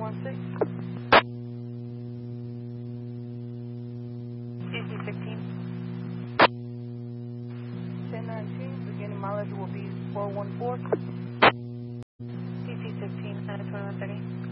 1016. CC 15. 1019. Beginning mileage will be 414.